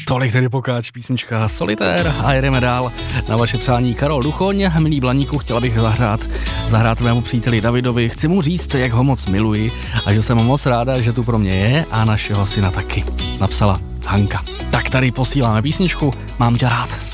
Tolik tedy Pokáč, písnička Solitér a jedeme dál na vaše přání. Karol Duchoň, milý Blaníku, chtěla bych zahrát mému příteli Davidovi. Chci mu říct, jak ho moc miluji a že jsem moc ráda, že tu pro mě je a našeho syna taky. Napsala Hanka. Tak tady posíláme písničku Mám tě rád.